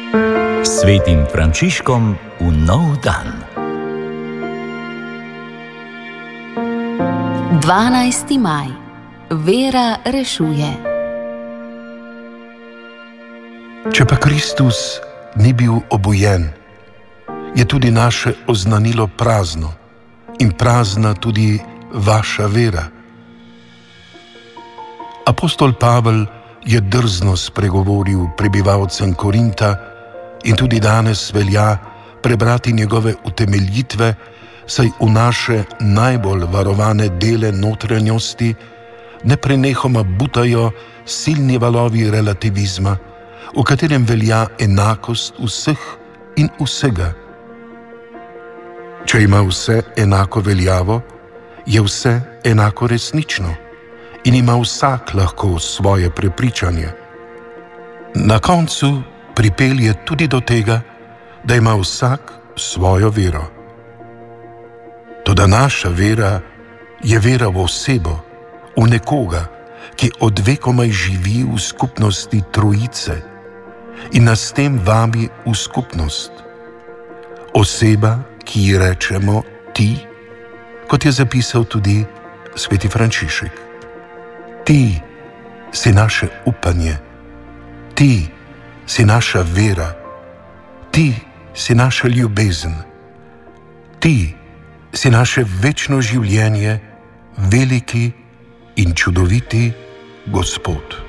Svetim Frančiškom v nov dan. 12. maj. Vera rešuje. Če pa Kristus ni bil obojen, je tudi naše oznanilo prazno in prazna tudi vaša vera. Apostol Pavel je drzno spregovoril prebivalcem Korinta in tudi danes velja prebrati njegove utemeljitve, saj v naše najbolj varovane dele notranjosti neprenehoma butajo silni valovi relativizma, v katerem velja enakost vseh in vsega. Če ima vse enako veljavo, je vse enako resnično in ima vsak lahko svoje prepričanje. Na koncu pripelje tudi do tega, da ima vsak svojo vero. Toda naša vera je vera v osebo, v nekoga, ki od vekomaj živi v skupnosti Trojice in nas s tem vabi v skupnost. Oseba, ki ji rečemo ti, kot je zapisal tudi sveti Frančišek. Ti si naše upanje, ti si naša vera, ti si naša ljubezen, ti si naše večno življenje, veliki in čudoviti Gospod.